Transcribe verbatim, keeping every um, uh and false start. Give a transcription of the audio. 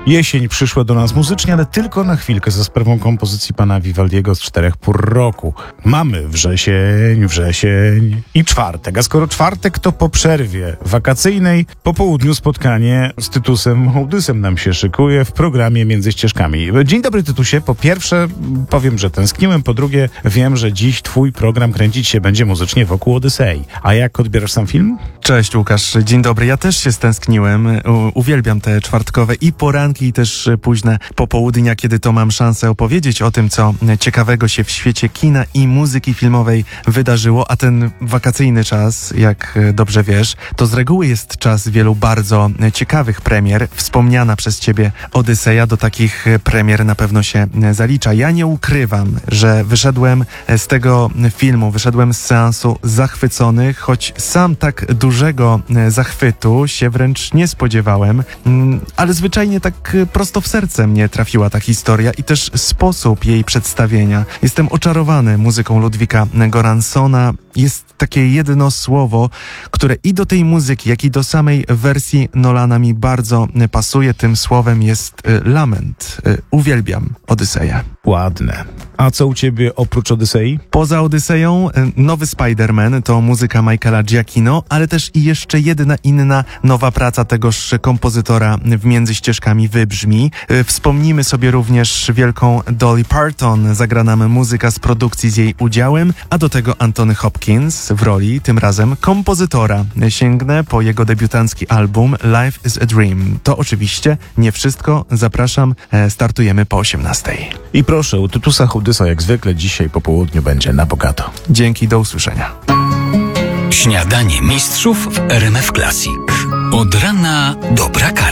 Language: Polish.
Jesień przyszła do nas muzycznie, ale tylko na chwilkę za sprawą kompozycji pana Vivaldiego z czterech pór roku. Mamy wrzesień, wrzesień i czwartek. A skoro czwartek, to po przerwie wakacyjnej, po południu spotkanie z Tytusem Hołdysem nam się szykuje w programie Między Ścieżkami. Dzień dobry, Tytusie. Po pierwsze powiem, że tęskniłem. Po drugie wiem, że dziś twój program kręcić się będzie muzycznie wokół Odysei. A jak odbierasz sam film? Cześć Łukasz, dzień dobry. Ja też się stęskniłem. U- uwielbiam te czwartkowe i poranki, i też późne popołudnia, kiedy to mam szansę opowiedzieć o tym, co ciekawego się w świecie kina i muzyki filmowej wydarzyło, a ten wakacyjny czas, jak dobrze wiesz, to z reguły jest czas wielu bardzo ciekawych premier. Wspomniana przez ciebie Odyseja do takich premier na pewno się zalicza. Ja nie ukrywam, że wyszedłem z tego filmu, wyszedłem z seansu zachwycony, choć sam tak dużego zachwytu się wręcz nie spodziewałem, ale zwyczajnie tak prosto w serce mnie trafiła ta historia i też sposób jej przedstawienia. Jestem oczarowany muzyką Ludwika Göranssona. Jest takie jedno słowo, które i do tej muzyki, jak i do samej wersji Nolana mi bardzo pasuje. Tym słowem jest y, lament. Y, uwielbiam Odyseję. Ładne. A co u ciebie oprócz Odysei? Poza Odyseją y, nowy Spider-Man to muzyka Michaela Giacchino, ale też i jeszcze jedna inna nowa praca tegoż kompozytora w Między Ścieżkami wybrzmi. Y, wspomnijmy sobie również wielką Dolly Parton. Zagra nam muzyka z produkcji z jej udziałem, a do tego Anthony Hopkins w roli tym razem kompozytora. Sięgnę po jego debiutancki album Life is a Dream. To oczywiście nie wszystko. Zapraszam, e, startujemy po osiemnastej. I proszę, u Tytusa Hołdysa jak zwykle dzisiaj po południu będzie na bogato. Dzięki, do usłyszenia. Śniadanie mistrzów w R M F Classic. Od rana dobra kawa.